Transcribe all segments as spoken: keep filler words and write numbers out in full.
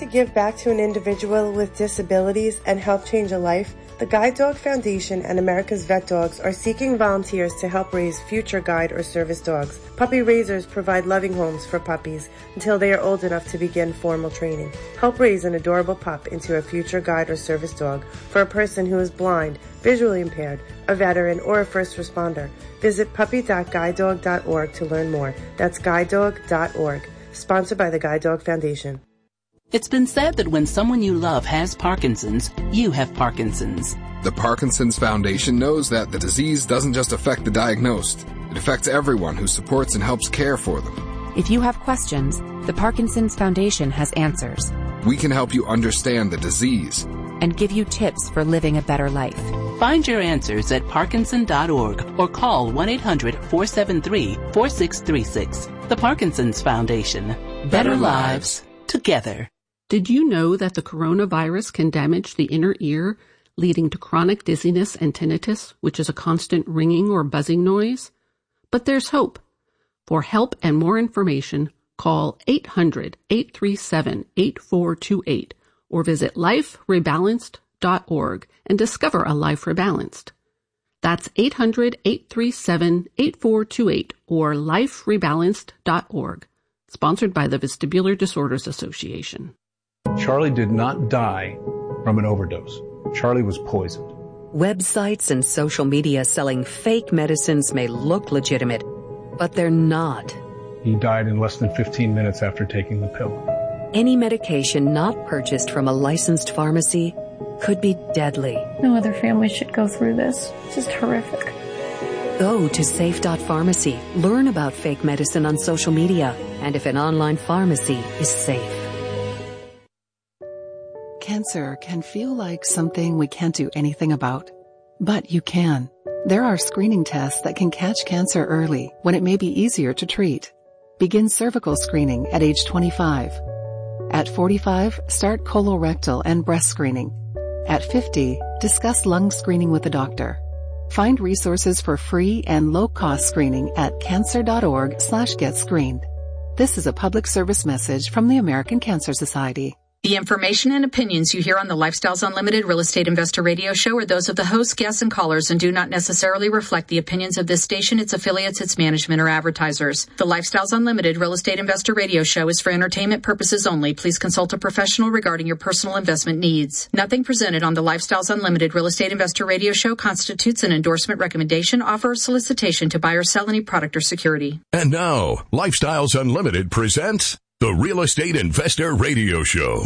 to give back to an individual with disabilities and help change a life? The Guide Dog Foundation and America's Vet Dogs are seeking volunteers to help raise future guide or service dogs. Puppy raisers provide loving homes for puppies until they are old enough to begin formal training. Help raise an adorable pup into a future guide or service dog for a person who is blind, visually impaired, a veteran, or a first responder. Visit puppy dot guide dog dot org to learn more. That's guide dog dot org. Sponsored by the Guide Dog Foundation. It's been said that when someone you love has Parkinson's, you have Parkinson's. The Parkinson's Foundation knows that the disease doesn't just affect the diagnosed. It affects everyone who supports and helps care for them. If you have questions, the Parkinson's Foundation has answers. We can help you understand the disease and give you tips for living a better life. Find your answers at parkinson dot org or call one eight hundred four seven three four six three six. The Parkinson's Foundation. Better lives together. Did you know that the coronavirus can damage the inner ear, leading to chronic dizziness and tinnitus, which is a constant ringing or buzzing noise? But there's hope. For help and more information, call eight hundred eight three seven eight four two eight or visit life rebalanced dot org and discover a life rebalanced. That's eight hundred eight three seven eight four two eight or life rebalanced dot org. Sponsored by the Vestibular Disorders Association. Charlie did not die from an overdose. Charlie was poisoned. Websites and social media selling fake medicines may look legitimate, but they're not. He died in less than fifteen minutes after taking the pill. Any medication not purchased from a licensed pharmacy could be deadly. No other family should go through this. It's just horrific. Go to safe dot pharmacy. Learn about fake medicine on social media and if an online pharmacy is safe. Cancer can feel like something we can't do anything about. But you can. There are screening tests that can catch cancer early when it may be easier to treat. Begin cervical screening at age twenty-five. At forty-five, start colorectal and breast screening. At fifty, discuss lung screening with a doctor. Find resources for free and low-cost screening at cancer dot org slash get screened. This is a public service message from the American Cancer Society. The information and opinions you hear on the Lifestyles Unlimited Real Estate Investor Radio Show are those of the hosts, guests, and callers and do not necessarily reflect the opinions of this station, its affiliates, its management, or advertisers. The Lifestyles Unlimited Real Estate Investor Radio Show is for entertainment purposes only. Please consult a professional regarding your personal investment needs. Nothing presented on the Lifestyles Unlimited Real Estate Investor Radio Show constitutes an endorsement, recommendation, offer, or solicitation to buy or sell any product or security. And now, Lifestyles Unlimited presents the Real Estate Investor Radio Show.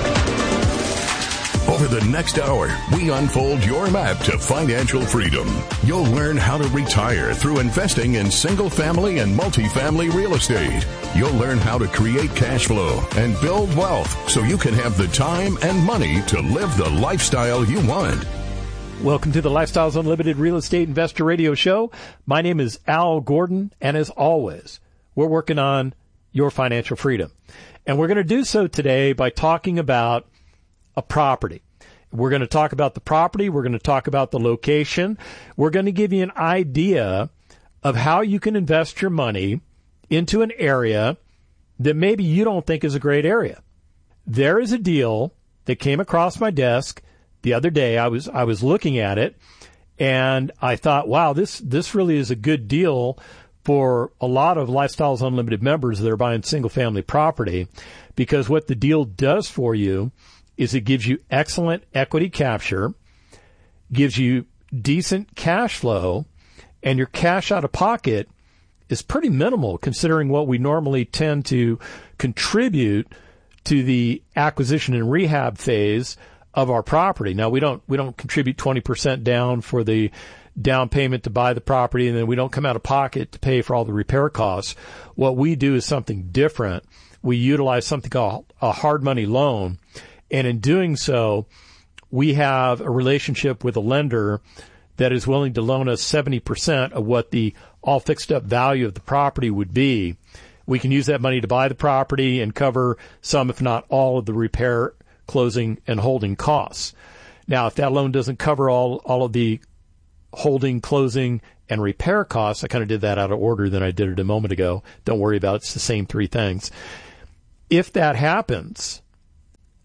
Over the next hour, we unfold your map to financial freedom. You'll learn how to retire through investing in single-family and multifamily real estate. You'll learn how to create cash flow and build wealth so you can have the time and money to live the lifestyle you want. Welcome to the Lifestyles Unlimited Real Estate Investor Radio Show. My name is Al Gordon, and as always, we're working on your financial freedom. And we're going to do so today by talking about a property. We're going to talk about the property. We're going to talk about the location. We're going to give you an idea of how you can invest your money into an area that maybe you don't think is a great area. There is a deal that came across my desk the other day. I was I was looking at it, and I thought, wow, this this really is a good deal for a lot of Lifestyles Unlimited members that are buying single-family property, because what the deal does for you is it gives you excellent equity capture, gives you decent cash flow, and your cash out of pocket is pretty minimal considering what we normally tend to contribute to the acquisition and rehab phase of our property. Now, we don't we don't contribute twenty percent down for the down payment to buy the property, and then we don't come out of pocket to pay for all the repair costs. What we do is something different. We utilize something called a hard money loan, and in doing so, we have a relationship with a lender that is willing to loan us seventy percent of what the all fixed up value of the property would be. We can use that money to buy the property and cover some, if not all, of the repair, closing, and holding costs. Now, if that loan doesn't cover all, all of the holding, closing, and repair costs, I kind of did that out of order than I did it a moment ago. Don't worry about it. It's the same three things. If that happens,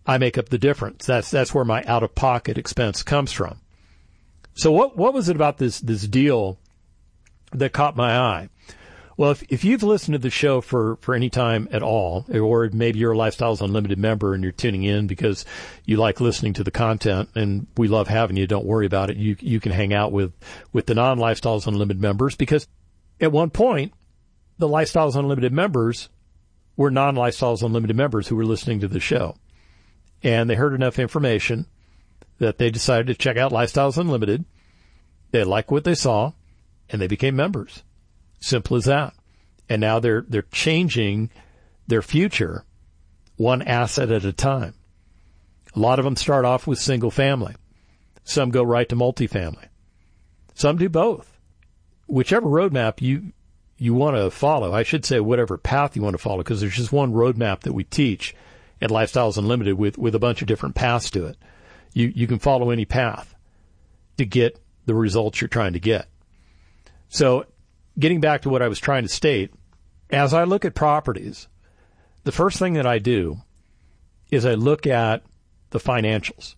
I make up the difference. That's that's where my out-of-pocket expense comes from. So what what was it about this this deal that caught my eye? Well, if if you've listened to the show for, for any time at all, or maybe you're a Lifestyles Unlimited member and you're tuning in because you like listening to the content, and we love having you, don't worry about it. You you can hang out with, with the non-Lifestyles Unlimited members, because at one point, the Lifestyles Unlimited members were non-Lifestyles Unlimited members who were listening to the show. And they heard enough information that they decided to check out Lifestyles Unlimited. They liked what they saw, and they became members. Simple as that. And now they're they're changing their future one asset at a time. A lot of them start off with single family. Some go right to multifamily. Some do both. Whichever roadmap you you want to follow, I should say whatever path you want to follow, because there's just one roadmap that we teach at Lifestyles Unlimited with, with a bunch of different paths to it. You you can follow any path to get the results you're trying to get. So getting back to what I was trying to state, as I look at properties, the first thing that I do is I look at the financials.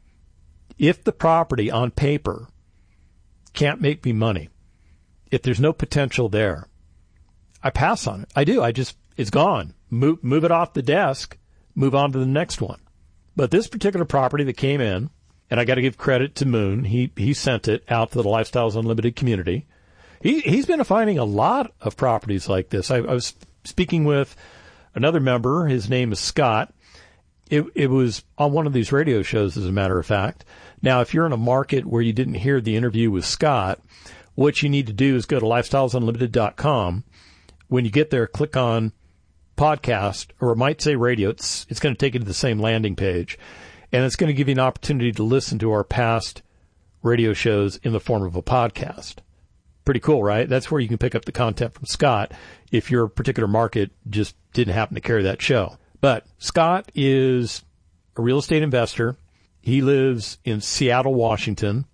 If the property on paper can't make me money, if there's no potential there, I pass on it. I do. I just, it's gone. Move, move it off the desk, move on to the next one. But this particular property that came in, and I got to give credit to Moon, he, he sent it out to the Lifestyles Unlimited community. He, he's been finding a lot of properties like this. I, I was speaking with another member. His name is Scott. It, it was on one of these radio shows, as a matter of fact. Now, if you're in a market where you didn't hear the interview with Scott, what you need to do is go to lifestyles unlimited dot com. When you get there, click on podcast, or it might say radio. It's, it's going to take you to the same landing page, and it's going to give you an opportunity to listen to our past radio shows in the form of a podcast. Pretty cool, right? That's where you can pick up the content from Scott if your particular market just didn't happen to carry that show. But Scott is a real estate investor. He lives in Seattle, Washington.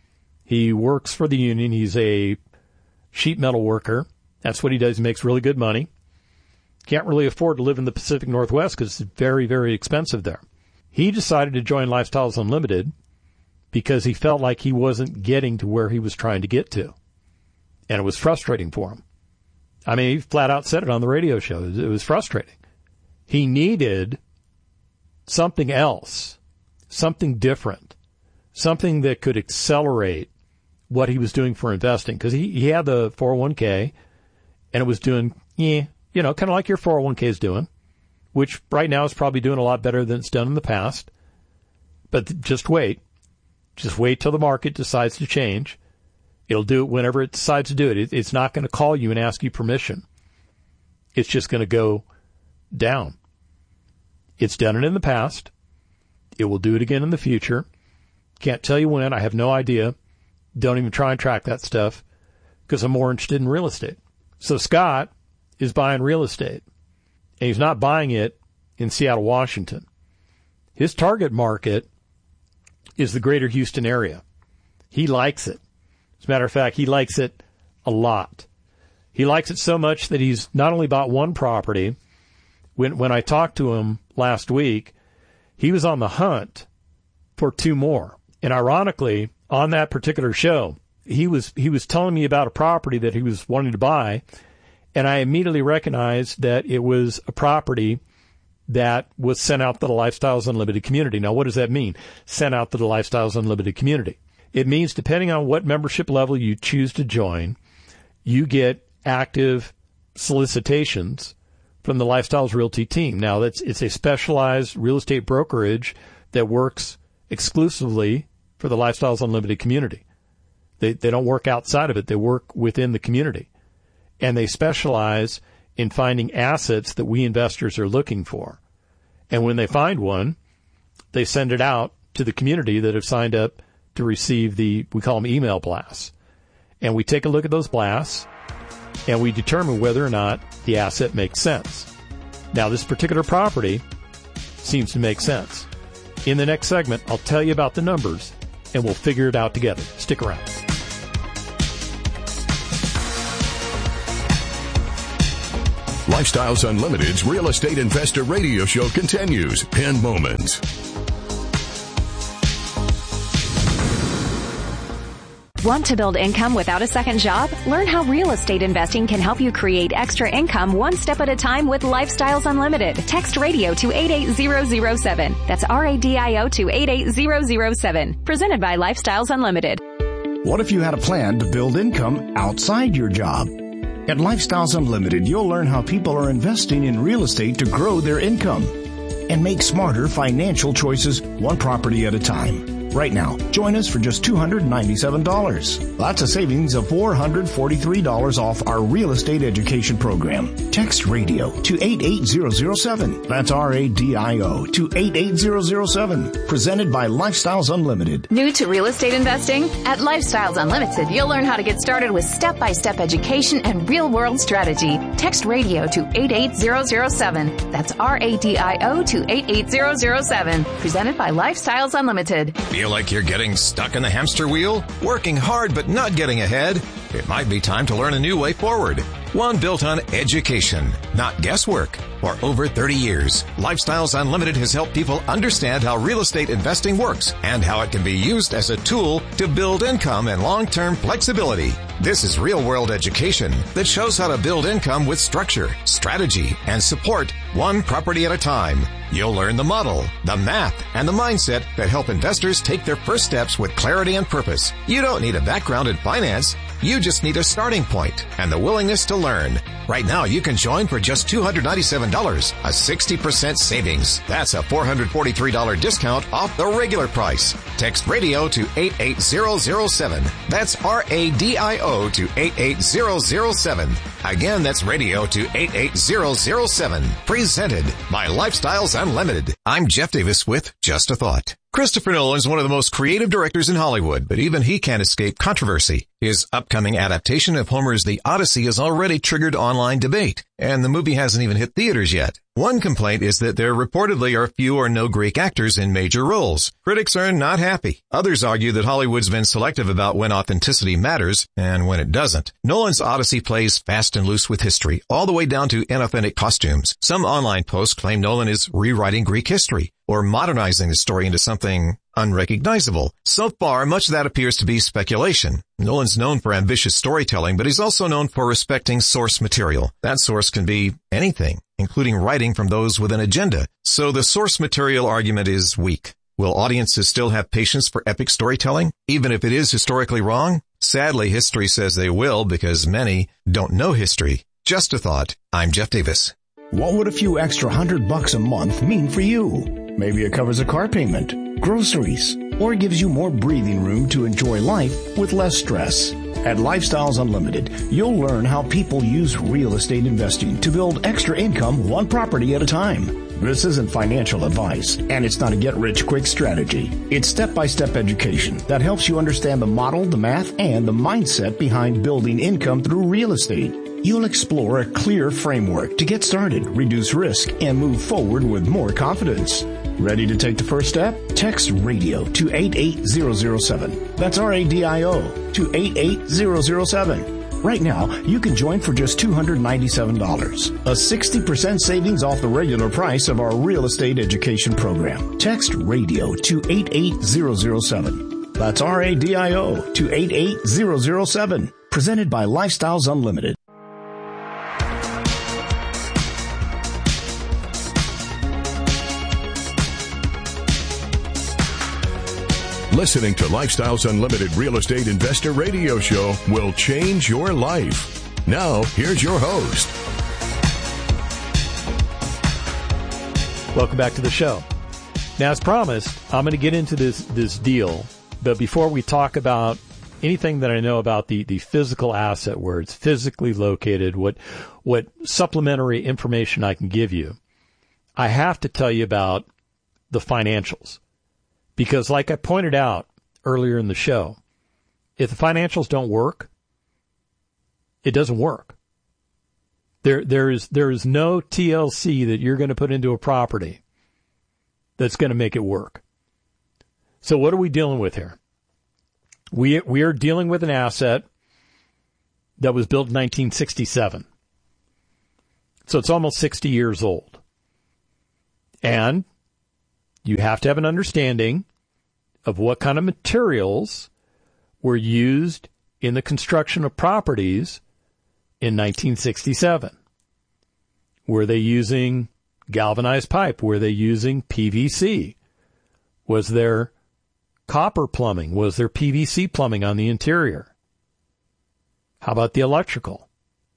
He works for the union. He's a sheet metal worker. That's what he does. He makes really good money. Can't really afford to live in the Pacific Northwest because it's very, very expensive there. He decided to join Lifestyles Unlimited because he felt like he wasn't getting to where he was trying to get to. And it was frustrating for him. I mean, he flat out said it on the radio show. It was frustrating. He needed something else, something different, something that could accelerate what he was doing for investing. Because he, he had the four oh one k, and it was doing, yeah, you know, kind of like your four oh one k is doing, which right now is probably doing a lot better than it's done in the past. But just wait. Just wait till the market decides to change. It'll do it whenever it decides to do it. it it's not going to call you and ask you permission. It's just going to go down. It's done it in the past. It will do it again in the future. Can't tell you when. I have no idea. Don't even try and track that stuff because I'm more interested in real estate. So Scott is buying real estate, and he's not buying it in Seattle, Washington. His target market is the greater Houston area. He likes it. As a matter of fact, he likes it a lot. He likes it so much that he's not only bought one property. When when I talked to him last week, he was on the hunt for two more. And ironically, on that particular show, he was he was telling me about a property that he was wanting to buy, and I immediately recognized that it was a property that was sent out to the Lifestyles Unlimited community. Now, what does that mean? Sent out to the Lifestyles Unlimited community. It means depending on what membership level you choose to join, you get active solicitations from the Lifestyles Realty team. Now, that's it's a specialized real estate brokerage that works exclusively for the Lifestyles Unlimited community. They they don't work outside of it. They work within the community. And they specialize in finding assets that we investors are looking for. And when they find one, they send it out to the community that have signed up to receive the, we call them email blasts. And we take a look at those blasts, and we determine whether or not the asset makes sense. Now, this particular property seems to make sense. In the next segment, I'll tell you about the numbers, and we'll figure it out together. Stick around. Lifestyles Unlimited's Real Estate Investor Radio Show continues in moments. Want to build income without a second job? Learn how real estate investing can help you create extra income one step at a time with Lifestyles Unlimited. Text radio to eight eight zero zero seven. That's R A D I O to eight eight zero zero seven. Presented by Lifestyles Unlimited. What if you had a plan to build income outside your job? At Lifestyles Unlimited, you'll learn how people are investing in real estate to grow their income and make smarter financial choices one property at a time. Right now, join us for just two hundred ninety-seven dollars. That's a savings of four hundred forty-three dollars off our real estate education program. Text radio to eight eight zero zero seven. That's R A D I O to eight eight zero zero seven. Presented by Lifestyles Unlimited. New to real estate investing? At Lifestyles Unlimited, you'll learn how to get started with step-by-step education and real-world strategy. Text radio to eight eight zero zero seven. That's R A D I O to eight eight zero zero seven. Presented by Lifestyles Unlimited. Feel like you're getting stuck in the hamster wheel? Working hard but not getting ahead? It might be time to learn a new way forward. One built on education, not guesswork. For over thirty years, Lifestyles Unlimited has helped people understand how real estate investing works and how it can be used as a tool to build income and long-term flexibility. This is real-world education that shows how to build income with structure, strategy, and support one property at a time. You'll learn the model, the math, and the mindset that help investors take their first steps with clarity and purpose. You don't need a background in finance. You just need a starting point and the willingness to learn. Right now, you can join for just two hundred ninety-seven dollars, a sixty percent savings. That's a four hundred forty-three dollars discount off the regular price. Text radio to eight eight zero zero seven. That's R A D I O to eight eight zero zero seven. Again, that's radio to eight eight zero zero seven. Presented by Lifestyles Unlimited. I'm Jeff Davis with Just a Thought. Christopher Nolan is one of the most creative directors in Hollywood, but even he can't escape controversy. His upcoming adaptation of Homer's The Odyssey has already triggered online debate, and the movie hasn't even hit theaters yet. One complaint is that there reportedly are few or no Greek actors in major roles. Critics are not happy. Others argue that Hollywood's been selective about when authenticity matters and when it doesn't. Nolan's Odyssey plays fast and loose with history, all the way down to inauthentic costumes. Some online posts claim Nolan is rewriting Greek history or modernizing the story into something unrecognizable. So far, much of that appears to be speculation. Nolan's known for ambitious storytelling, but he's also known for respecting source material. That source can be anything, including writing from those with an agenda. So the source material argument is weak. Will audiences still have patience for epic storytelling, even if it is historically wrong? Sadly, history says they will because many don't know history. Just a thought. I'm Jeff Davis. What would a few extra hundred bucks a month mean for you? Maybe it covers a car payment, groceries, or gives you more breathing room to enjoy life with less stress. At Lifestyles Unlimited, you'll learn how people use real estate investing to build extra income one property at a time. This isn't financial advice, and it's not a get-rich-quick strategy. It's step-by-step education that helps you understand the model, the math, and the mindset behind building income through real estate. You'll explore a clear framework to get started, reduce risk, and move forward with more confidence. Ready to take the first step? Text radio to eight eight zero zero seven. That's R A D I O to eight eight zero zero seven. Right now, you can join for just two hundred ninety-seven dollars, a sixty percent savings off the regular price of our real estate education program. Text radio to eight eight zero zero seven. That's R A D I O to eight eight zero zero seven. Presented by Lifestyles Unlimited. Listening to Lifestyles Unlimited Real Estate Investor Radio Show will change your life. Now, here's your host. Welcome back to the show. Now, as promised, I'm going to get into this, this deal. But before we talk about anything that I know about the, the physical asset, where it's physically located, what, what supplementary information I can give you, I have to tell you about the financials. Because like I pointed out earlier in the show, if the financials don't work, it doesn't work. There, there is, there is no T L C that you're going to put into a property that's going to make it work. So what are we dealing with here? We, we are dealing with an asset that was built in nineteen sixty-seven. So it's almost sixty years old. And you have to have an understanding of what kind of materials were used in the construction of properties in nineteen sixty-seven. Were they using galvanized pipe? Were they using P V C? Was there copper plumbing? Was there P V C plumbing on the interior? How about the electrical?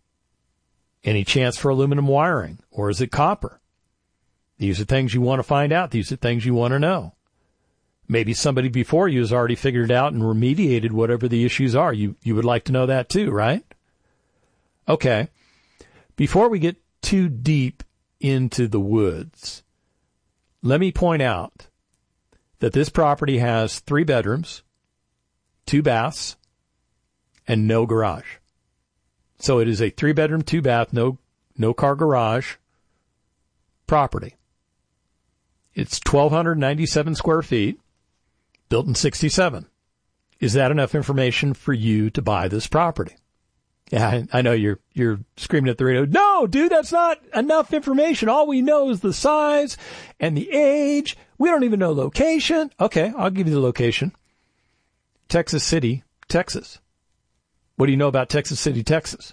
Any chance for aluminum wiring? Or is it copper? These are things you want to find out. These are things you want to know. Maybe somebody before you has already figured it out and remediated whatever the issues are. You, you would like to know that too, right? Okay. Before we get too deep into the woods, let me point out that this property has three bedrooms, two baths, and no garage. So it is a three-bedroom, two-bath, no no car garage property. It's twelve ninety-seven square feet, built in sixty-seven. Is that enough information for you to buy this property? Yeah, I, I know you're you're screaming at the radio. No, dude, that's not enough information. All we know is the size and the age. We don't even know location. Okay, I'll give you the location. Texas City, Texas. What do you know about Texas City, Texas?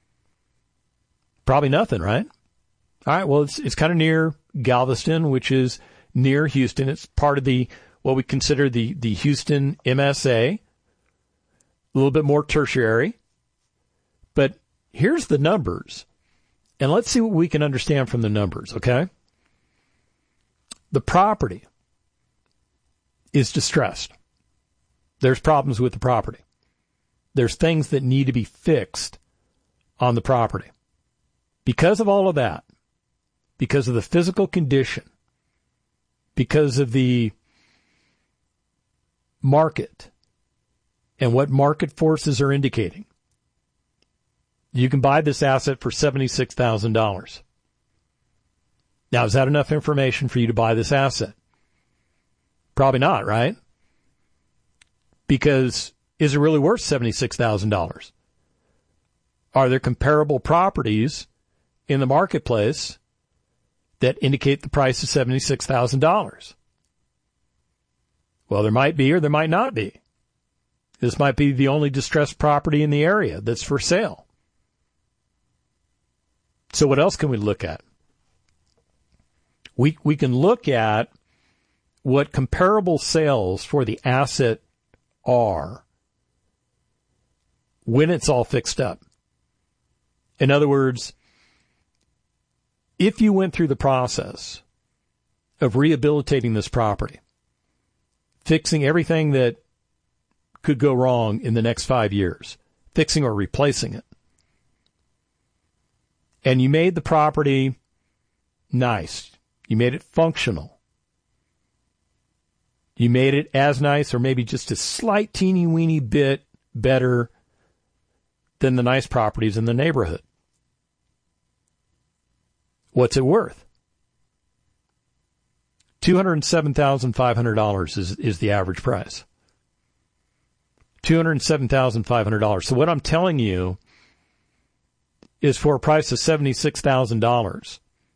Probably nothing, right? All right, well, it's it's kind of near Galveston, which is near Houston. It's part of the what we consider the, the Houston M S A, a little bit more tertiary. But here's the numbers, and let's see what we can understand from the numbers, okay? The property is distressed. There's problems with the property. There's things that need to be fixed on the property. Because of all of that, because of the physical condition, because of the market and what market forces are indicating, you can buy this asset for seventy-six thousand dollars. Now, is that enough information for you to buy this asset? Probably not, right? Because is it really worth seventy-six thousand dollars? Are there comparable properties in the marketplace that indicate the price of seventy-six thousand dollars? Well, there might be or there might not be. This might be the only distressed property in the area that's for sale. So what else can we look at? We we can look at what comparable sales for the asset are when it's all fixed up. In other words, if you went through the process of rehabilitating this property, fixing everything that could go wrong in the next five years, fixing or replacing it, and you made the property nice, you made it functional, you made it as nice or maybe just a slight teeny weeny bit better than the nice properties in the neighborhood. What's it worth? two hundred seven thousand five hundred dollars is, is the average price. two hundred seven thousand five hundred dollars. So what I'm telling you is for a price of seventy-six thousand dollars,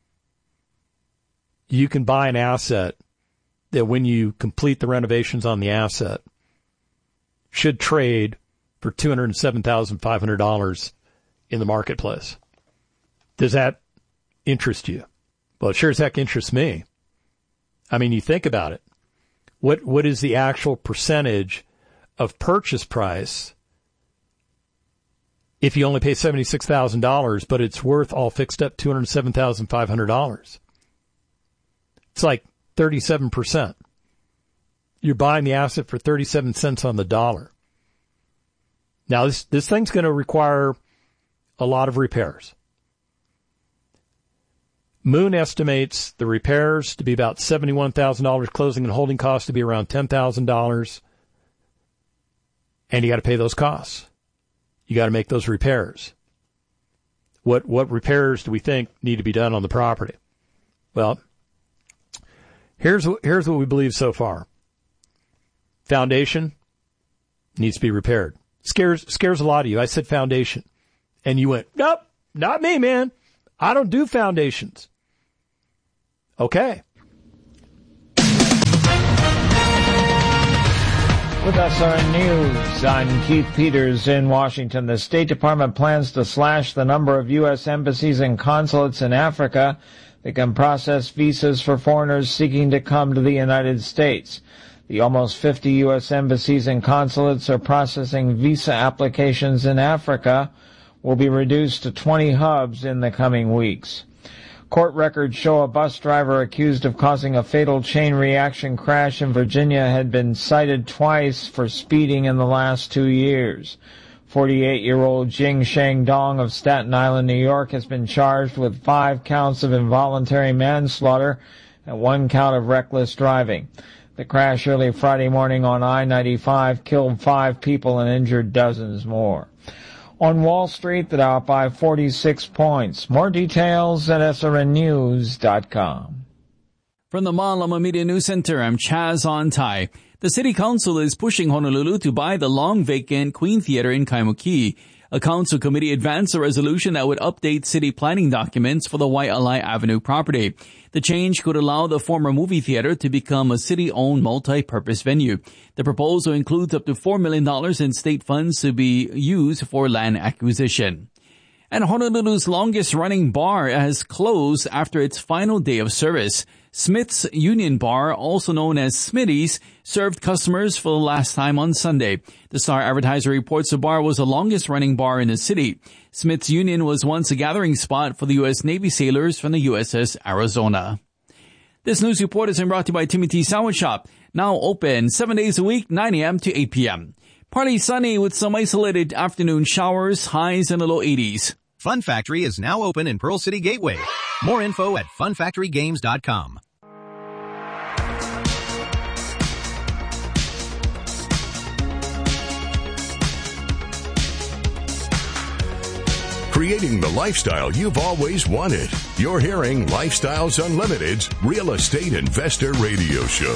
you can buy an asset that when you complete the renovations on the asset should trade for two hundred seven thousand five hundred dollars in the marketplace. Does that interest you? Well, it sure as heck interests me. I mean, you think about it. What what is the actual percentage of purchase price if you only pay seventy-six thousand dollars, but it's worth all fixed up two hundred seven thousand five hundred dollars? It's like thirty-seven percent. You're buying the asset for thirty-seven cents on the dollar. Now, this, this thing's going to require a lot of repairs. Moon estimates the repairs to be about seventy-one thousand dollars, closing and holding costs to be around ten thousand dollars. And you got to pay those costs. You got to make those repairs. What what repairs do we think need to be done on the property? Well, here's here's what we believe so far. Foundation needs to be repaired. Scares scares a lot of you. I said foundation. And you went, nope, not me, man. I don't do foundations. Okay. With S R N News, I'm Keith Peters in Washington. The State Department plans to slash the number of U S embassies and consulates in Africa that can process visas for foreigners seeking to come to the United States. The almost fifty U S embassies and consulates are processing visa applications in Africa will be reduced to twenty hubs in the coming weeks. Court records show a bus driver accused of causing a fatal chain reaction crash in Virginia had been cited twice for speeding in the last two years. forty-eight-year-old Jing Shangdong of Staten Island, New York, has been charged with five counts of involuntary manslaughter and one count of reckless driving. The crash early Friday morning on I ninety-five killed five people and injured dozens more. On Wall Street, the Dow up by forty-six points. More details at S R N news dot com. From the Malama Media News Center, I'm Chaz Ontai. The City Council is pushing Honolulu to buy the long-vacant Queen Theater in Kaimuki. A council committee advanced a resolution that would update city planning documents for the Waialae Avenue property. The change could allow the former movie theater to become a city-owned multi-purpose venue. The proposal includes up to four million dollars in state funds to be used for land acquisition. And Honolulu's longest-running bar has closed after its final day of service. Smith's Union Bar, also known as Smitty's, served customers for the last time on Sunday. The Star Advertiser reports the bar was the longest-running bar in the city. Smith's Union was once a gathering spot for the U S Navy sailors from the U S S Arizona. This news report is brought to you by Timothy Sandwich Shop, now open seven days a week, nine a.m. to eight p.m. Partly sunny with some isolated afternoon showers, highs in the low eighties. Fun Factory is now open in Pearl City Gateway. More info at fun factory games dot com. Creating the lifestyle you've always wanted. You're hearing Lifestyles Unlimited's Real Estate Investor Radio Show.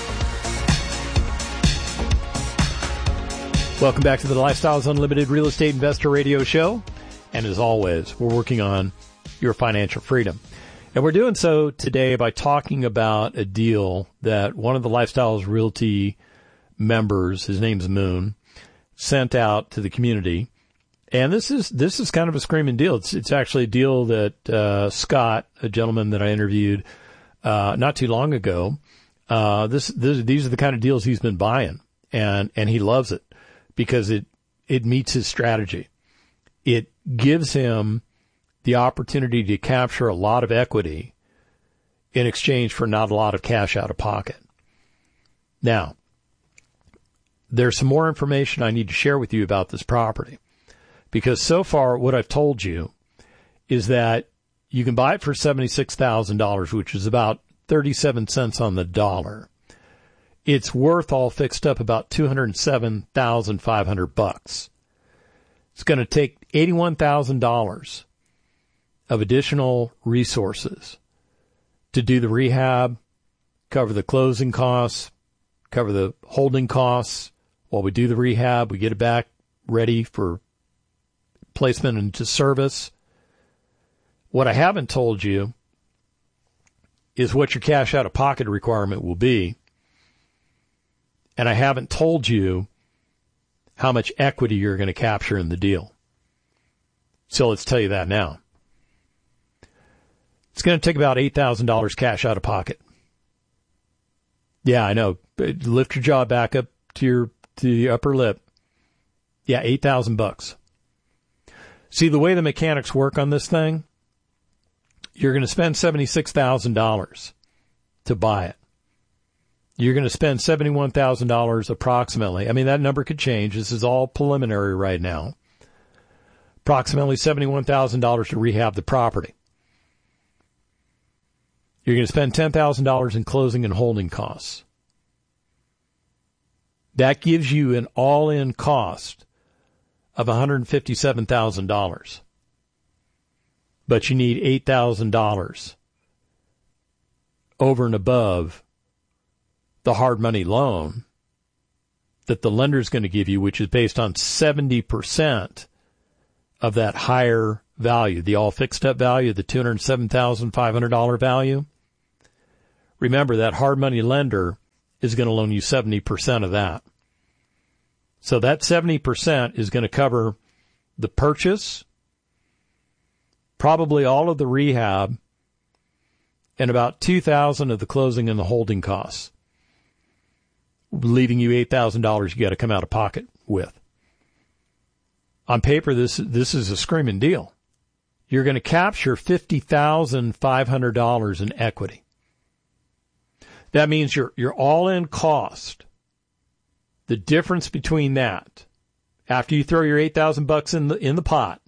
Welcome back to the Lifestyles Unlimited Real Estate Investor Radio Show. And as always, we're working on your financial freedom. And we're doing so today by talking about a deal that one of the Lifestyles Realty members, his name's Moon, sent out to the community. And this is this is kind of a screaming deal. It's it's actually a deal that uh, Scott, a gentleman that I interviewed uh, not too long ago, uh, this, this these are the kind of deals he's been buying, and and he loves it because it it meets his strategy. It gives him the opportunity to capture a lot of equity in exchange for not a lot of cash out of pocket. Now, there's some more information I need to share with you about this property. Because so far, what I've told you is that you can buy it for seventy-six thousand dollars, which is about thirty-seven cents on the dollar. It's worth all fixed up about two hundred seven thousand five hundred bucks. It's going to take eighty-one thousand dollars of additional resources to do the rehab, cover the closing costs, cover the holding costs. While we do the rehab, we get it back ready for placement into service. What I haven't told you is what your cash out of pocket requirement will be. And I haven't told you how much equity you're going to capture in the deal. So let's tell you that now. It's going to take about eight thousand dollars cash out of pocket. Yeah, I know. Lift your jaw back up to your to the upper lip. Yeah, eight thousand bucks. See, the way the mechanics work on this thing, you're going to spend seventy-six thousand dollars to buy it. You're going to spend seventy-one thousand dollars approximately. I mean, that number could change. This is all preliminary right now. Approximately seventy-one thousand dollars to rehab the property. You're going to spend ten thousand dollars in closing and holding costs. That gives you an all-in cost of one hundred fifty-seven thousand dollars. But you need eight thousand dollars over and above the hard money loan that the lender is going to give you, which is based on seventy percent of that higher value, the all fixed up value, the two hundred seven thousand five hundred dollars value. Remember, that hard money lender is going to loan you seventy percent of that. So that seventy percent is going to cover the purchase, probably all of the rehab, and about two thousand dollars of the closing and the holding costs, leaving you eight thousand dollars you got to come out of pocket with. On paper, this this is a screaming deal. You're going to capture fifty thousand five hundred dollars in equity. That means your your all-in cost, the difference between that, after you throw your eight thousand bucks in the in the pot,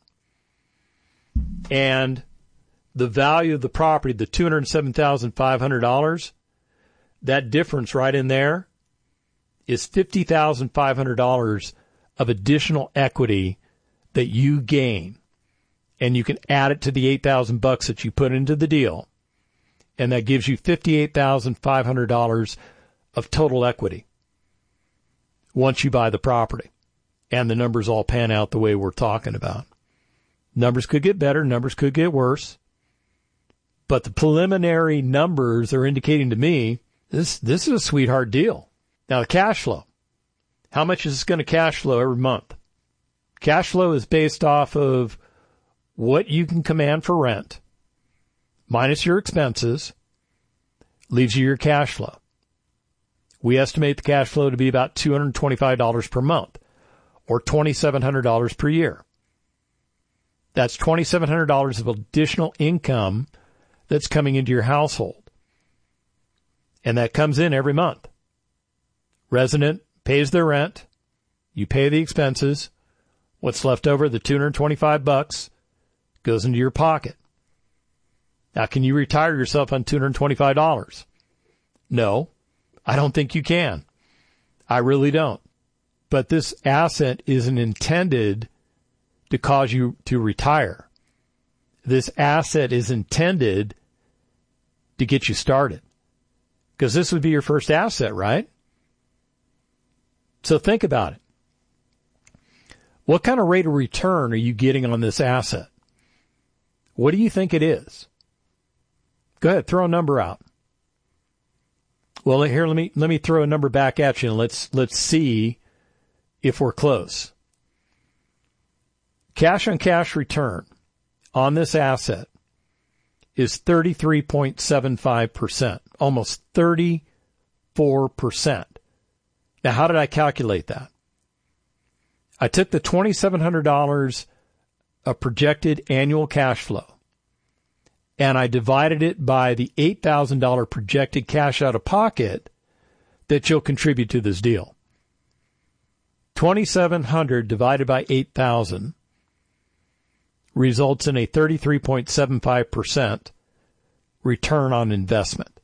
and the value of the property, the two hundred seven thousand five hundred dollars, that difference right in there is fifty thousand five hundred dollars of additional equity that you gain, and you can add it to the eight thousand bucks that you put into the deal, and that gives you fifty-eight thousand five hundred dollars of total equity once you buy the property, and the numbers all pan out the way we're talking about. Numbers could get better, numbers could get worse, but the preliminary numbers are indicating to me this this is a sweetheart deal. Now, the cash flow. How much is this going to cash flow every month? Cash flow is based off of what you can command for rent, minus your expenses, leaves you your cash flow. We estimate the cash flow to be about two hundred twenty-five dollars per month, or two thousand seven hundred dollars per year. That's two thousand seven hundred dollars of additional income that's coming into your household. And that comes in every month. Resident pays their rent, you pay the expenses, what's left over, the two hundred twenty-five bucks, goes into your pocket. Now, can you retire yourself on two hundred twenty-five dollars? No, I don't think you can. I really don't. But this asset isn't intended to cause you to retire. This asset is intended to get you started, because this would be your first asset, right? So think about it. What kind of rate of return are you getting on this asset? What do you think it is? Go ahead, throw a number out. Well, here, let me let me throw a number back at you, and let's let's see if we're close. Cash on cash return on this asset is thirty-three point seven five percent, almost thirty-four percent. Now, how did I calculate that? I took the two thousand seven hundred dollars of projected annual cash flow, and I divided it by the eight thousand dollars projected cash out of pocket that you'll contribute to this deal. two thousand seven hundred dollars divided by eight thousand results in a thirty-three point seven five percent return on investment.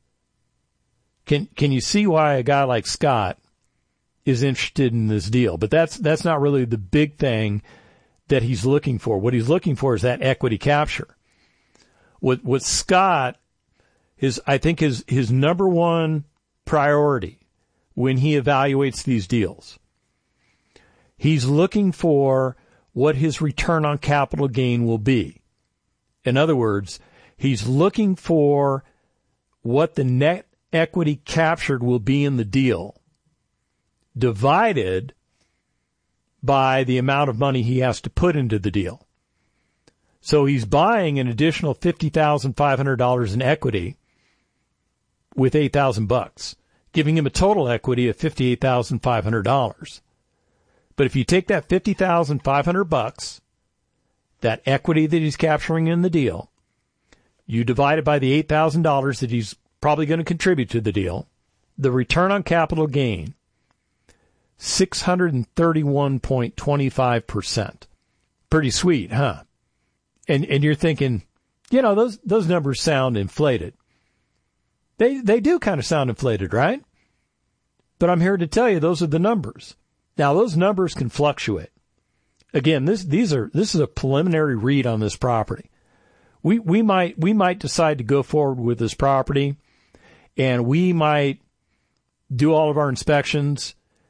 Can can you see why a guy like Scott is interested in this deal? But that's that's not really the big thing that he's looking for. What he's looking for is that equity capture. What what Scott, his I think his his number one priority when he evaluates these deals, he's looking for what his return on capital gain will be. In other words, he's looking for what the net equity captured will be in the deal, divided by the amount of money he has to put into the deal. So he's buying an additional fifty thousand five hundred dollars in equity with eight thousand bucks, giving him a total equity of fifty-eight thousand five hundred dollars. But if you take that fifty thousand five hundred bucks, that equity that he's capturing in the deal, you divide it by the eight thousand dollars that he's probably going to contribute to the deal, the return on capital gain, six hundred thirty-one point two five percent. Pretty sweet, huh? And and you're thinking, you know, those those numbers sound inflated. They they do kind of sound inflated, right? But I'm here to tell you those are the numbers. Now, those numbers can fluctuate. Again, this these are this is a preliminary read on this property. We we might we might decide to go forward with this property, and we might do all of our inspections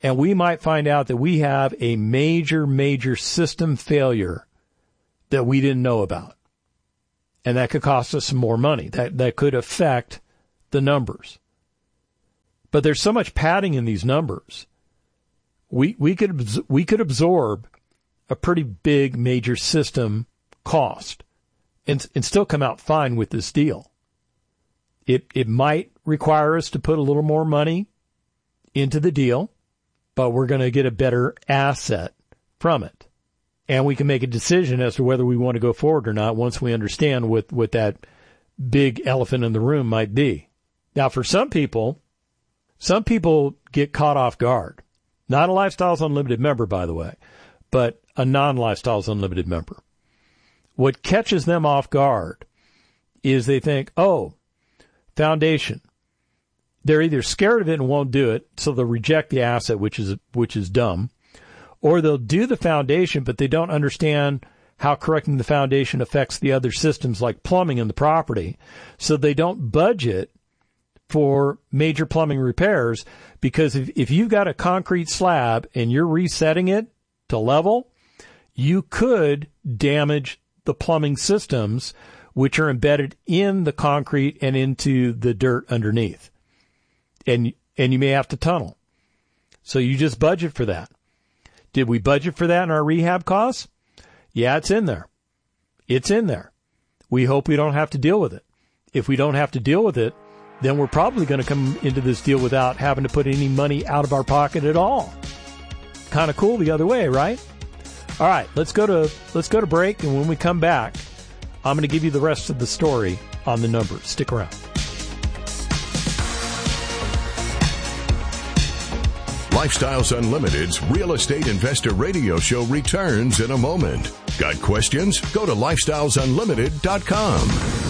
and we might find out that we have a major, major system failure that we didn't know about. And that could cost us some more money. That that could affect the numbers. But there's so much padding in these numbers. We we could we could absorb a pretty big major system cost and and still come out fine with this deal. It it might require us to put a little more money into the deal, but we're going to get a better asset from it. And we can make a decision as to whether we want to go forward or not once we understand what, what that big elephant in the room might be. Now, for some people, some people get caught off guard. Not a Lifestyles Unlimited member, by the way, but a non-Lifestyles Unlimited member. What catches them off guard is they think, oh, foundation. They're either scared of it and won't do it, so they'll reject the asset, which is which is dumb. Or they'll do the foundation, but they don't understand how correcting the foundation affects the other systems like plumbing and the property. So they don't budget for major plumbing repairs, because if, if you've got a concrete slab and you're resetting it to level, you could damage the plumbing systems which are embedded in the concrete and into the dirt underneath. And and you may have to tunnel. So you just budget for that. Did we budget for that in our rehab costs? Yeah, it's in there. It's in there. We hope we don't have to deal with it. If we don't have to deal with it, then we're probably going to come into this deal without having to put any money out of our pocket at all. Kind of cool the other way, right? All right, let's go to let's go to break, and when we come back, I'm going to give you the rest of the story on the numbers. Stick around. Lifestyles Unlimited's Real Estate Investor Radio Show returns in a moment. Got questions? Go to lifestyles unlimited dot com.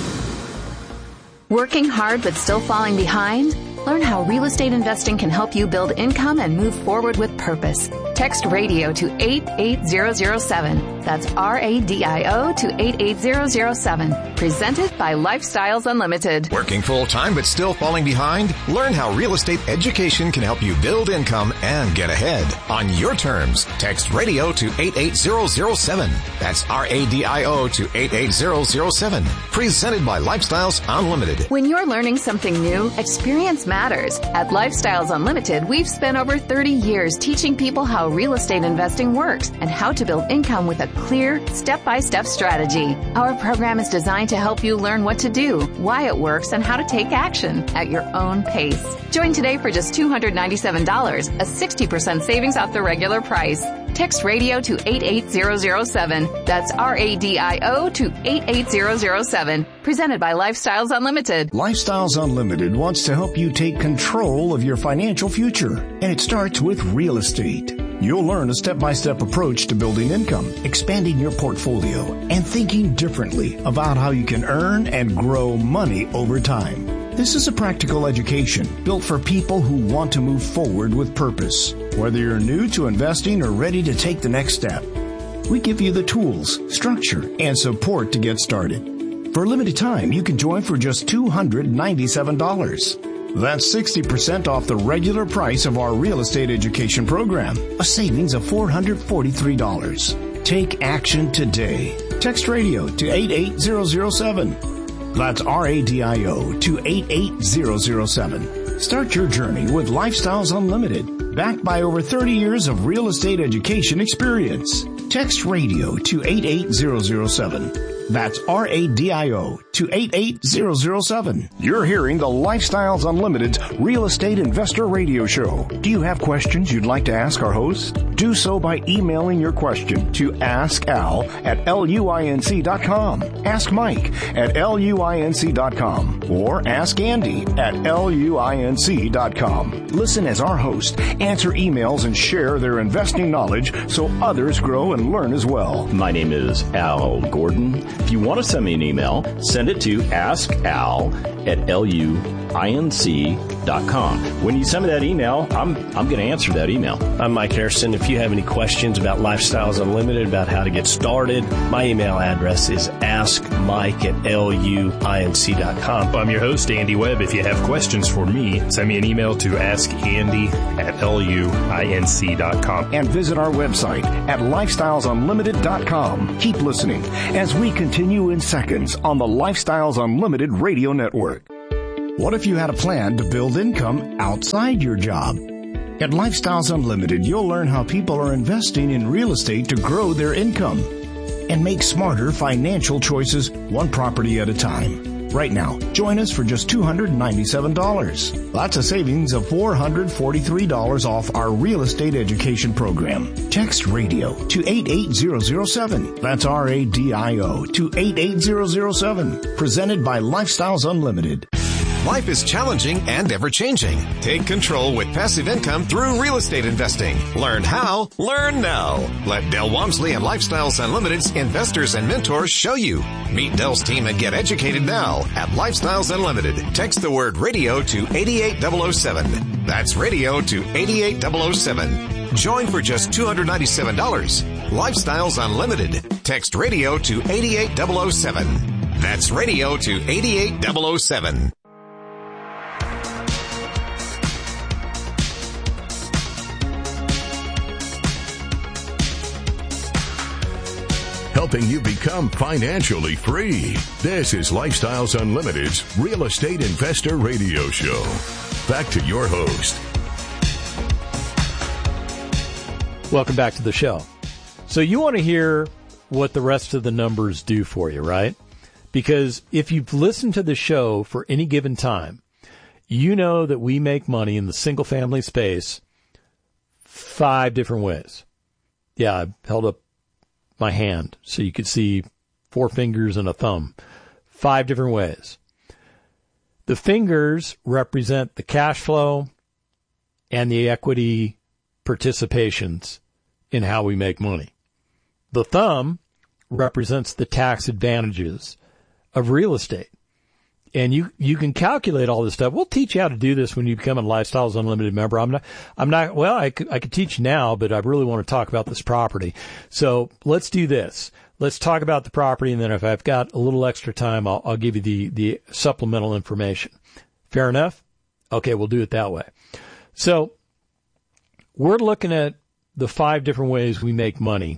Working hard but still falling behind? Learn how real estate investing can help you build income and move forward with purpose. Text radio to eight eight zero zero seven. That's R A D I O to eight eight zero zero seven. Presented by Lifestyles Unlimited. Working full-time but still falling behind? Learn how real estate education can help you build income and get ahead. On your terms, text radio to eight eight zero zero seven. That's R A D I O to eight eight zero zero seven. Presented by Lifestyles Unlimited. When you're learning something new, experience matters. At Lifestyles Unlimited, we've spent over thirty years teaching people how real estate investing works and how to build income with a clear, step-by-step strategy. Our program is designed to help you learn what to do, why it works, and how to take action at your own pace. Join today for just two hundred ninety-seven dollars, a sixty percent savings off the regular price. Text radio to eight eight zero zero seven. That's R A D I O to eight eight zero zero seven. Presented by Lifestyles Unlimited. Lifestyles Unlimited wants to help you take control of your financial future, and it starts with real estate. You'll learn a step-by-step approach to building income, expanding your portfolio, and thinking differently about how you can earn and grow money over time. This is a practical education built for people who want to move forward with purpose. Whether you're new to investing or ready to take the next step, we give you the tools, structure, and support to get started. For a limited time, you can join for just two hundred ninety-seven dollars. That's sixty percent off the regular price of our real estate education program, a savings of four hundred forty-three dollars. Take action today. Text radio to eight eight zero zero seven. That's R A D I O to eight eight zero zero seven. Start your journey with Lifestyles Unlimited, backed by over thirty years of real estate education experience. Text radio to eight eight zero zero seven. That's R A D I O to eight eight zero zero seven. You're hearing the Lifestyles Unlimited Real Estate Investor Radio Show. Do you have questions you'd like to ask our host? Do so by emailing your question to ask al at luinc dot com, ask Mike at luinc dot com, or ask Andy at luinc dot com. Listen as our hosts answer emails and share their investing knowledge so others grow and learn as well. My name is Al Gordon. If you want to send me an email, send it to ask al at luinc dot com. When you send me that email, I'm I'm going to answer that email. I'm Mike Harrison. If you you have any questions about Lifestyles Unlimited, about how to get started, my email address is ask mike at luinc dot com. I'm your host, Andy Webb. If you have questions for me, send me an email to askandy at luinc dot com. And visit our website at lifestyles unlimited dot com. Keep listening as we continue in seconds on the Lifestyles Unlimited Radio Network. What if you had a plan to build income outside your job? At Lifestyles Unlimited, you'll learn how people are investing in real estate to grow their income and make smarter financial choices one property at a time. Right now, join us for just two hundred ninety-seven dollars. That's a savings of four hundred forty-three dollars off our real estate education program. Text radio to eight eight zero zero seven. That's R A D I O to eight eight zero zero seven. Presented by Lifestyles Unlimited. Life is challenging and ever-changing. Take control with passive income through real estate investing. Learn how, learn now. Let Del Walmsley and Lifestyles Unlimited's investors and mentors show you. Meet Del's team and get educated now at Lifestyles Unlimited. Text the word radio to eight eight zero zero seven. That's radio to eight eight zero zero seven. Join for just two hundred ninety-seven dollars. Lifestyles Unlimited. Text radio to eight eight zero zero seven. That's radio to eight eight zero zero seven. Helping you become financially free. This is Lifestyles Unlimited's Real Estate Investor Radio Show. Back to your host. Welcome back to the show. So you want to hear what the rest of the numbers do for you, right? Because if you've listened to the show for any given time, you know that we make money in the single family space five different ways. Yeah, I held up my hand so you could see four fingers and a thumb. Five different ways. The fingers represent the cash flow and the equity participations in how we make money. The thumb represents the tax advantages of real estate. And you, you can calculate all this stuff. We'll teach you how to do this when you become a Lifestyles Unlimited member. I'm not, I'm not, well, I could, I could teach now, but I really want to talk about this property. So let's do this. Let's talk about the property. And then if I've got a little extra time, I'll, I'll give you the, the supplemental information. Fair enough? Okay. We'll do it that way. So we're looking at the five different ways we make money,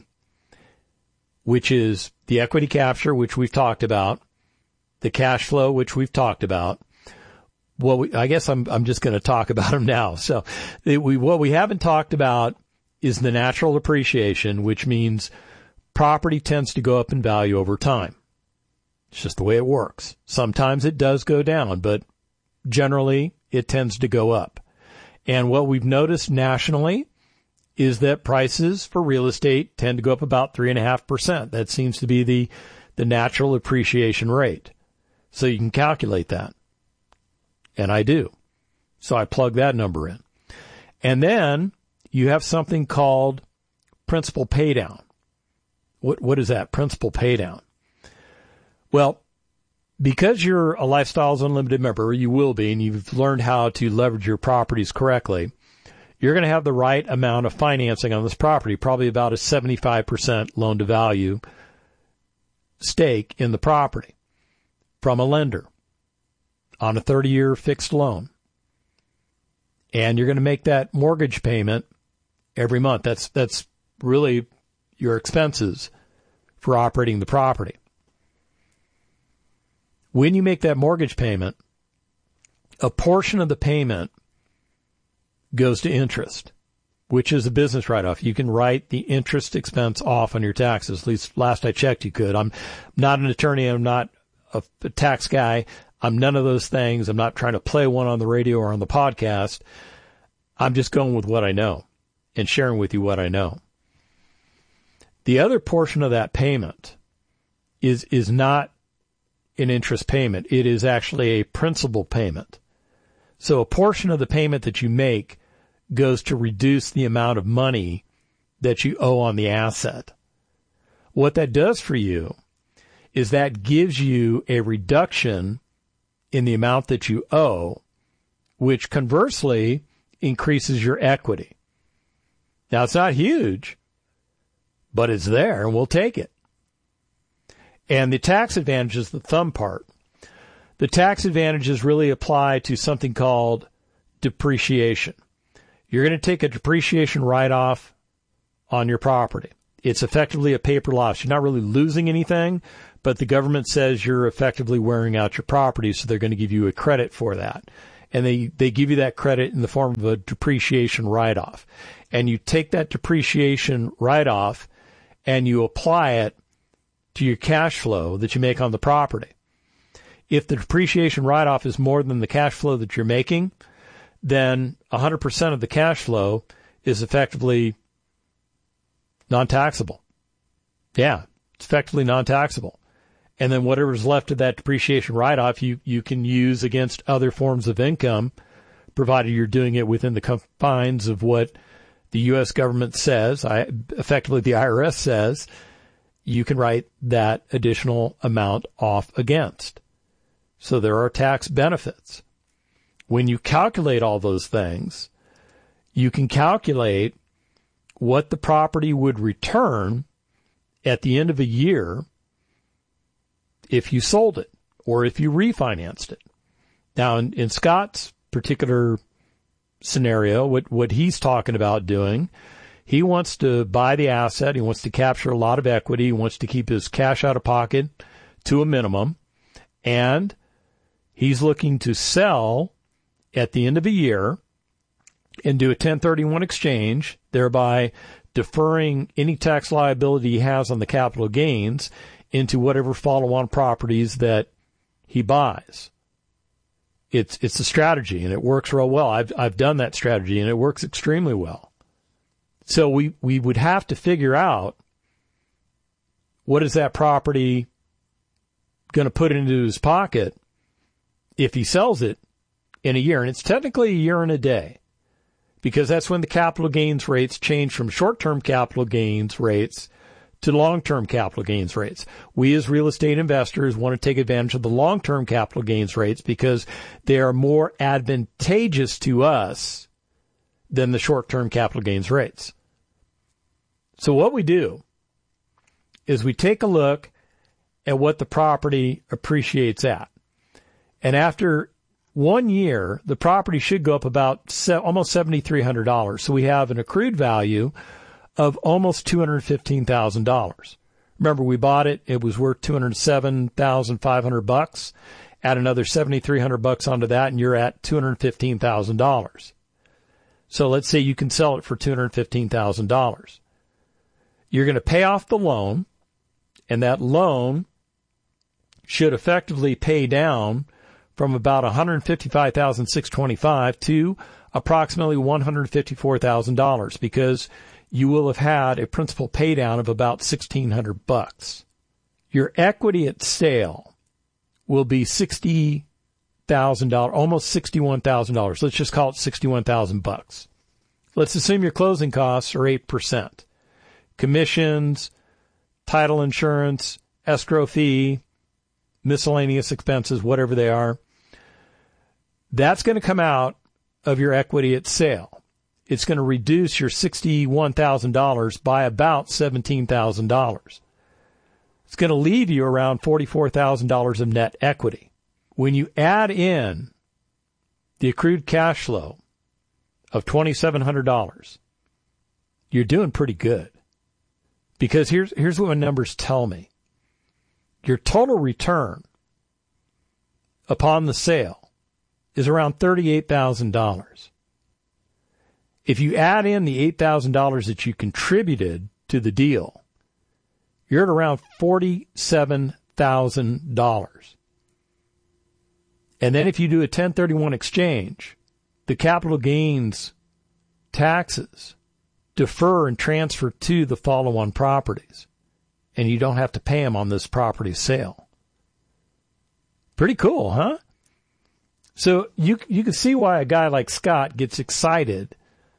which is the equity capture, which we've talked about. The cash flow, which we've talked about. Well, we, I guess I'm I'm just going to talk about them now. So, it, we what we haven't talked about is the natural appreciation, which means property tends to go up in value over time. It's just the way it works. Sometimes it does go down, but generally it tends to go up. And what we've noticed nationally is that prices for real estate tend to go up about three and a half percent. That seems to be the the natural appreciation rate. So you can calculate that. And I do. So I plug that number in. And then you have something called principal paydown. What, what is that? Principal paydown. Well, because you're a Lifestyles Unlimited member, you will be, and you've learned how to leverage your properties correctly, you're going to have the right amount of financing on this property, probably about a seventy-five percent loan to value stake in the property from a lender on a thirty-year fixed loan. And you're going to make that mortgage payment every month. That's that's really your expenses for operating the property. When you make that mortgage payment, a portion of the payment goes to interest, which is a business write-off. You can write the interest expense off on your taxes. At least last I checked, you could. I'm not an attorney. I'm not a, a tax guy. I'm none of those things. I'm not trying to play one on the radio or on the podcast. I'm just going with what I know and sharing with you what I know. The other portion of that payment is is not an interest payment. It is actually a principal payment. So a portion of the payment that you make goes to reduce the amount of money that you owe on the asset. What that does for you is that gives you a reduction in the amount that you owe, which conversely increases your equity. Now, it's not huge, but it's there, and we'll take it. And the tax advantage is the thumb part. The tax advantages really apply to something called depreciation. You're going to take a depreciation write-off on your property. It's effectively a paper loss. You're not really losing anything, but the government says you're effectively wearing out your property, so they're going to give you a credit for that. And they, they give you that credit in the form of a depreciation write-off. And you take that depreciation write-off and you apply it to your cash flow that you make on the property. If the depreciation write-off is more than the cash flow that you're making, then one hundred percent of the cash flow is effectively non-taxable. Yeah, it's effectively non-taxable. And then whatever's left of that depreciation write-off, you, you can use against other forms of income, provided you're doing it within the confines of what the U S government says, I, effectively the I R S says, you can write that additional amount off against. So there are tax benefits. When you calculate all those things, you can calculate what the property would return at the end of a year if you sold it or if you refinanced it. Now, in, in Scott's particular scenario, what, what he's talking about doing, he wants to buy the asset. He wants to capture a lot of equity. He wants to keep his cash out of pocket to a minimum. And he's looking to sell at the end of a year and do a ten thirty-one exchange, thereby deferring any tax liability he has on the capital gains into whatever follow-on properties that he buys. It's it's a strategy, and it works real well. I've I've done that strategy, and it works extremely well. So we, we would have to figure out what is that property going to put into his pocket if he sells it in a year. And it's technically a year and a day, because that's when the capital gains rates change from short-term capital gains rates to long-term capital gains rates. We as real estate investors want to take advantage of the long-term capital gains rates because they are more advantageous to us than the short-term capital gains rates. So what we do is we take a look at what the property appreciates at. And after one year, the property should go up about se- almost seven thousand three hundred dollars. So we have an accrued value of almost two hundred fifteen thousand dollars. Remember, we bought it. It was worth two hundred seven thousand five hundred bucks. Add another seven thousand three hundred bucks onto that, and you're at two hundred fifteen thousand dollars. So let's say you can sell it for two hundred fifteen thousand dollars. You're going to pay off the loan, and that loan should effectively pay down from about one hundred fifty-five thousand six hundred twenty-five dollars to approximately one hundred fifty-four thousand dollars, because you will have had a principal pay down of about sixteen hundred bucks. Your equity at sale will be sixty thousand dollars, almost sixty-one thousand dollars. Let's just call it sixty-one thousand bucks. Let's assume your closing costs are eight percent. Commissions, title insurance, escrow fee, miscellaneous expenses, whatever they are. That's going to come out of your equity at sale. It's going to reduce your sixty-one thousand dollars by about seventeen thousand dollars. It's going to leave you around forty-four thousand dollars of net equity. When you add in the accrued cash flow of two thousand seven hundred dollars, you're doing pretty good. Because here's here's what my numbers tell me. Your total return upon the sale is around thirty-eight thousand dollars. If you add in the eight thousand dollars that you contributed to the deal, you're at around forty-seven thousand dollars. And then if you do a ten thirty-one exchange, the capital gains taxes defer and transfer to the follow-on properties, and you don't have to pay them on this property sale. Pretty cool, huh? So you you can see why a guy like Scott gets excited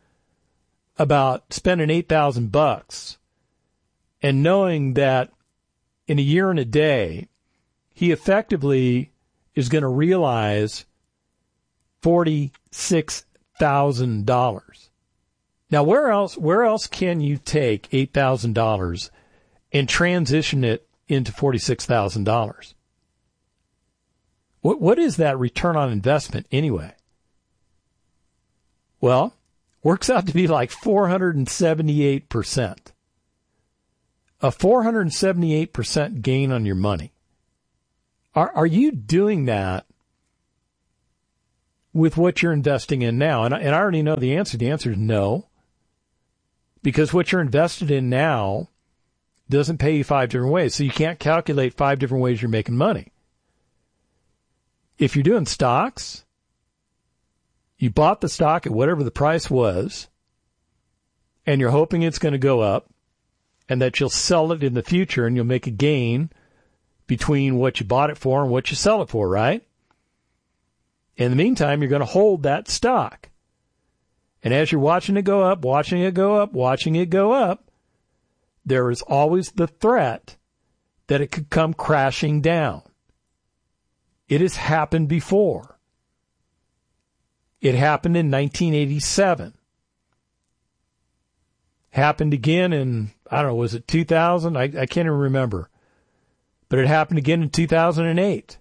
about spending eight thousand bucks and knowing that in a year and a day, he effectively is going to realize forty-six thousand dollars. Now, where else, where else can you take eight thousand dollars and transition it into forty-six thousand dollars? What, what is that return on investment anyway? Well, works out to be like four hundred seventy-eight percent. A four hundred seventy-eight percent gain on your money. Are, are you doing that with what you're investing in now? And I, and I already know the answer. The answer is no. Because what you're invested in now doesn't pay you five different ways. So you can't calculate five different ways you're making money. If you're doing stocks, you bought the stock at whatever the price was, and you're hoping it's going to go up, and that you'll sell it in the future, and you'll make a gain between what you bought it for and what you sell it for, right? In the meantime, you're going to hold that stock. And as you're watching it go up, watching it go up, watching it go up, there is always the threat that it could come crashing down. It has happened before. It happened in nineteen eighty-seven. Happened again in, I don't know, was it two thousand? I, I can't even remember. But it happened again in two thousand eight.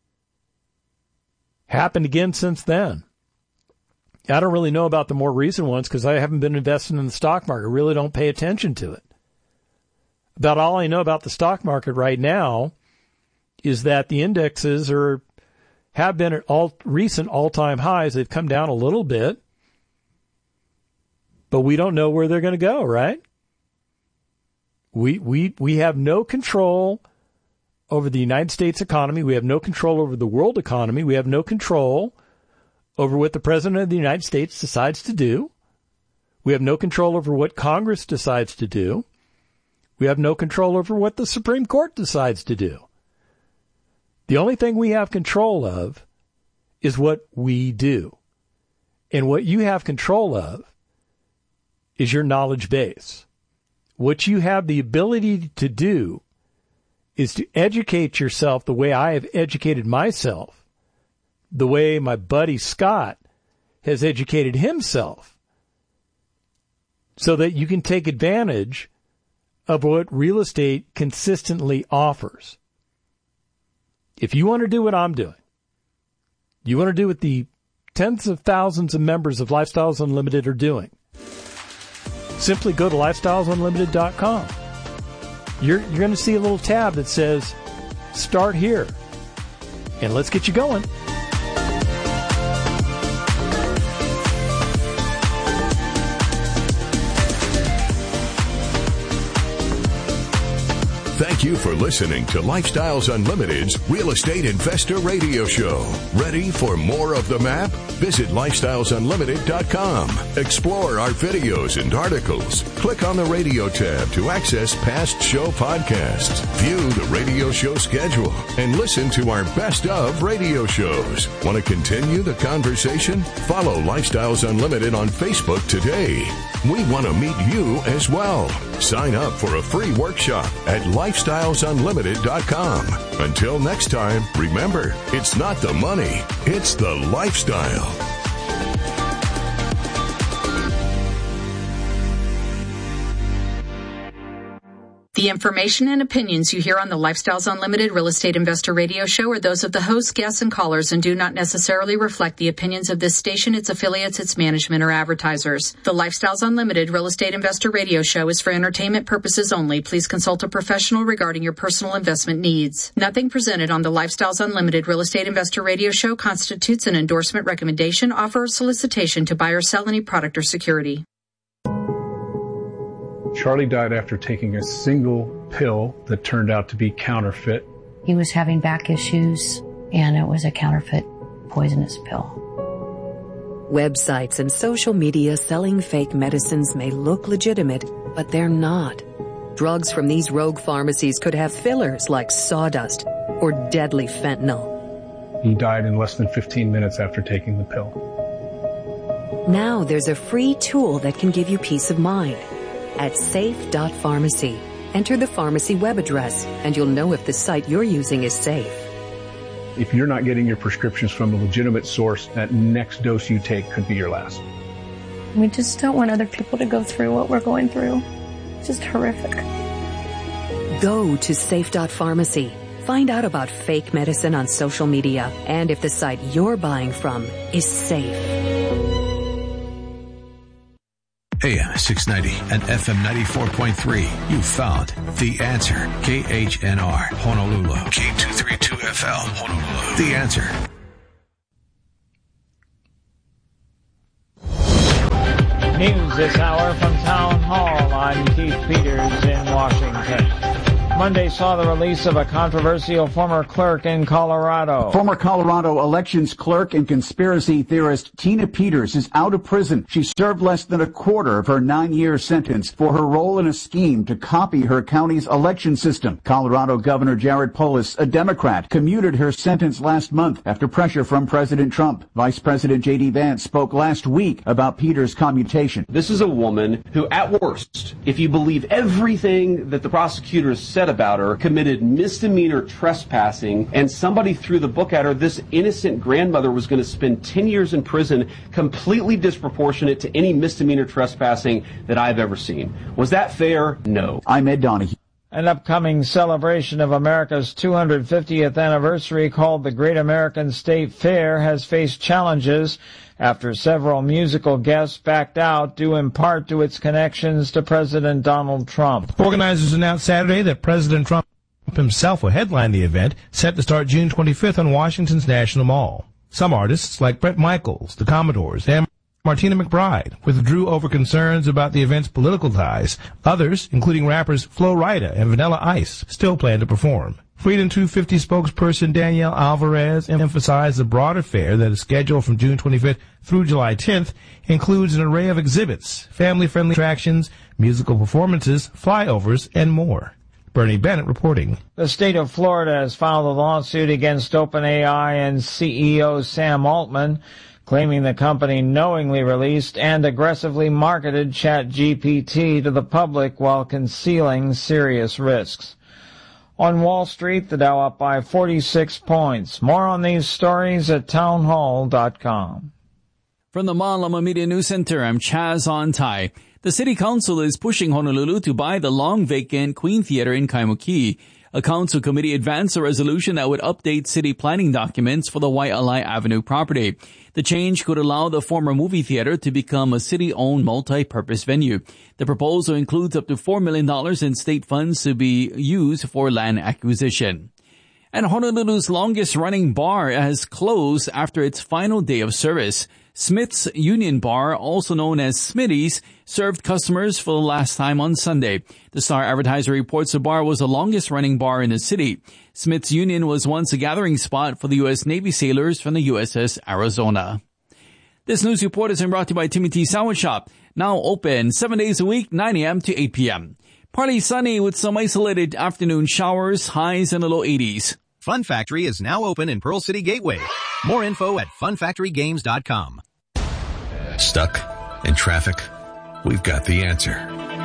Happened again since then. I don't really know about the more recent ones because I haven't been investing in the stock market. I really don't pay attention to it. About all I know about the stock market right now is that the indexes are have been at all recent all-time highs. They've come down a little bit, but we don't know where they're going to go, right? We we we have no control over the United States economy. We have no control over the world economy. We have no control over what the President of the United States decides to do. We have no control over what Congress decides to do. We have no control over what the Supreme Court decides to do. The only thing we have control of is what we do. And what you have control of is your knowledge base. What you have the ability to do is to educate yourself the way I have educated myself, the way my buddy Scott has educated himself, so that you can take advantage of what real estate consistently offers. If you want to do what I'm doing, you want to do what the tens of thousands of members of Lifestyles Unlimited are doing, simply go to lifestyles unlimited dot com. You're, you're going to see a little tab that says, start here, and let's get you going. Thank you for listening to Lifestyles Unlimited's Real Estate Investor Radio Show. Ready for more of the map? Visit lifestyles unlimited dot com. Explore our videos and articles. Click on the radio tab to access past show podcasts. View the radio show schedule and listen to our best of radio shows. Want to continue the conversation? Follow Lifestyles Unlimited on Facebook today. We want to meet you as well. Sign up for a free workshop at lifestyles unlimited dot com. Until next time, remember, it's not the money, it's the lifestyle. The information and opinions you hear on the Lifestyles Unlimited Real Estate Investor Radio Show are those of the hosts, guests, and callers and do not necessarily reflect the opinions of this station, its affiliates, its management, or advertisers. The Lifestyles Unlimited Real Estate Investor Radio Show is for entertainment purposes only. Please consult a professional regarding your personal investment needs. Nothing presented on the Lifestyles Unlimited Real Estate Investor Radio Show constitutes an endorsement, recommendation, offer, or solicitation to buy or sell any product or security. Charlie died after taking a single pill that turned out to be counterfeit. He was having back issues, and it was a counterfeit poisonous pill. Websites and social media selling fake medicines may look legitimate, but they're not. Drugs from these rogue pharmacies could have fillers like sawdust or deadly fentanyl. He died in less than fifteen minutes after taking the pill. Now there's a free tool that can give you peace of mind. At safe dot pharmacy, enter the pharmacy web address, and you'll know if the site you're using is safe. If you're not getting your prescriptions from a legitimate source, that next dose you take could be your last. We just don't want other people to go through what we're going through. It's just horrific. Go to safe dot pharmacy. Find out about fake medicine on social media and if the site you're buying from is safe. A M six ninety and F M ninety-four point three. You found The Answer. K H N R, Honolulu. K two thirty-two F L, Honolulu. The Answer. News this hour from Town Hall. I'm Keith Peters in Washington. Monday saw the release of a controversial former clerk in Colorado. Former Colorado elections clerk and conspiracy theorist Tina Peters is out of prison. She served less than a quarter of her nine-year sentence for her role in a scheme to copy her county's election system. Colorado Governor Jared Polis, a Democrat, commuted her sentence last month after pressure from President Trump. Vice President J D Vance spoke last week about Peters' commutation. This is a woman who, at worst, if you believe everything that the prosecutors said about her, committed misdemeanor trespassing, and somebody threw the book at her. This innocent grandmother was going to spend ten years in prison, completely disproportionate to any misdemeanor trespassing that I've ever seen. Was that fair? No. I'm Ed Donahue. An upcoming celebration of America's two hundred fiftieth anniversary called the Great American State Fair has faced challenges after several musical guests backed out due in part to its connections to President Donald Trump. Organizers announced Saturday that President Trump himself will headline the event set to start June twenty-fifth on Washington's National Mall. Some artists like Bret Michaels, the Commodores, and Martina McBride withdrew over concerns about the event's political ties. Others, including rappers Flo Rida and Vanilla Ice, still plan to perform. Freedom two fifty spokesperson Danielle Alvarez emphasized the broader fair that is scheduled from June twenty-fifth through July tenth includes an array of exhibits, family-friendly attractions, musical performances, flyovers, and more. Bernie Bennett reporting. The state of Florida has filed a lawsuit against OpenAI and C E O Sam Altman, claiming the company knowingly released and aggressively marketed ChatGPT to the public while concealing serious risks. On Wall Street, the Dow up by forty-six points. More on these stories at townhall dot com. From the Malama Media News Center, I'm Chaz Ontai. The City Council is pushing Honolulu to buy the long-vacant Queen Theater in Kaimuki. A council committee advanced a resolution that would update city planning documents for the Waialae Avenue property. The change could allow the former movie theater to become a city-owned multi-purpose venue. The proposal includes up to four million dollars in state funds to be used for land acquisition. And Honolulu's longest-running bar has closed after its final day of service. Smith's Union Bar, also known as Smitty's, served customers for the last time on Sunday. The Star Advertiser reports the bar was the longest-running bar in the city. Smith's Union was once a gathering spot for the U S Navy sailors from the U S S Arizona. This news report is brought to you by Timothy Sandwich Shop, now open seven days a week, nine a.m. to eight p.m. Partly sunny with some isolated afternoon showers, highs in the low eighties. Fun Factory is now open in Pearl City Gateway. More info at fun factory games dot com. Stuck in traffic? We've got the answer.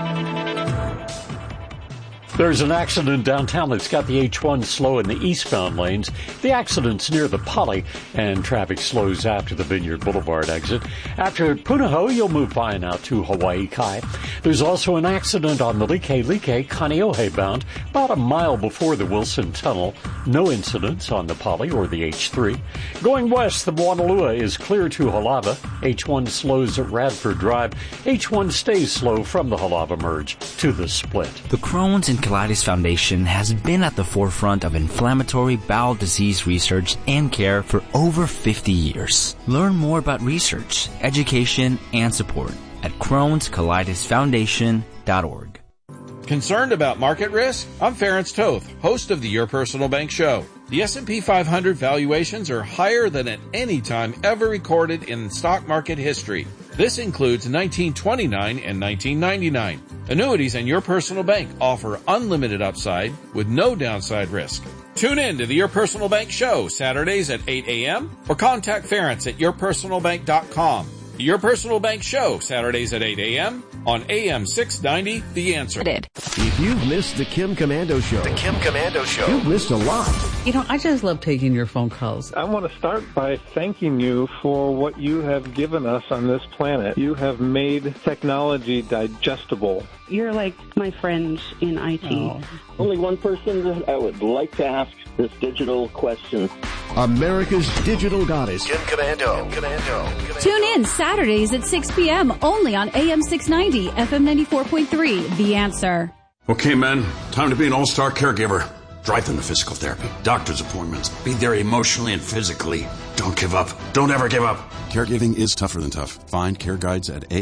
There's an accident downtown that's got the H one slow in the eastbound lanes. The accident's near the Poly, and traffic slows after the Vineyard Boulevard exit. After Punahou, you'll move by and out to Hawaii Kai. There's also an accident on the Like Like Kaneohe bound, about a mile before the Wilson Tunnel. No incidents on the Poly or the H three. Going west, the Moanalua is clear to Halava. H one slows at Radford Drive. H one stays slow from the Halava merge to the split. The Crohn's and Colitis Foundation has been at the forefront of inflammatory bowel disease research and care for over fifty years. Learn more about research, education, and support at crohns colitis foundation dot org. Concerned about market risk? I'm Ferenc Toth, host of the Your Personal Bank Show. The S and P five hundred valuations are higher than at any time ever recorded in stock market history. This includes nineteen twenty-nine and nineteen ninety-nine. Annuities and Your Personal Bank offer unlimited upside with no downside risk. Tune in to the Your Personal Bank Show Saturdays at eight a.m. or contact Ferenc at your personal bank dot com. The Your Personal Bank Show Saturdays at eight a.m. on A M six ninety, The Answer. Keith If you've missed the Kim Komando Show, The Kim Komando Show, you've missed a lot. You know, I just love taking your phone calls. I want to start by thanking you for what you have given us on this planet. You have made technology digestible. You're like my friend in I T. Oh. Only one person that I would like to ask this digital question. America's digital goddess. Kim Komando. Kim Komando. Tune in Saturdays at six p.m. only on A M six ninety, F M ninety-four point three. The Answer. Okay, men, time to be an all-star caregiver. Drive them to physical therapy, doctor's appointments. Be there emotionally and physically. Don't give up. Don't ever give up. Caregiving is tougher than tough. Find care guides at A